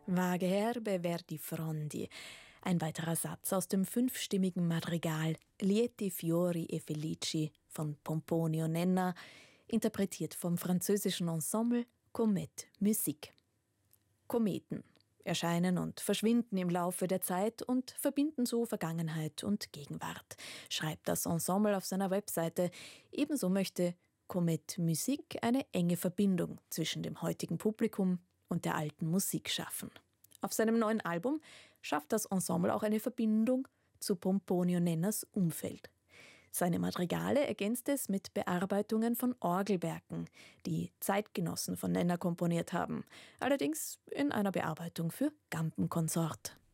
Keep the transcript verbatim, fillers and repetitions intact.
Vaghe herbe verdi frondi. Ein weiterer Satz aus dem fünfstimmigen Madrigal Lieti fiori e felici von Pomponio Nenna, interpretiert vom französischen Ensemble Comète Musique. Kometen erscheinen und verschwinden im Laufe der Zeit und verbinden so Vergangenheit und Gegenwart, schreibt das Ensemble auf seiner Webseite. Ebenso möchte Comète Musique eine enge Verbindung zwischen dem heutigen Publikum und der alten Musik schaffen. Auf seinem neuen Album schafft das Ensemble auch eine Verbindung zu Pomponio Nennas Umfeld. Seine Madrigale ergänzt es mit Bearbeitungen von Orgelwerken, die Zeitgenossen von Nenna komponiert haben, allerdings in einer Bearbeitung für Gambenkonsort.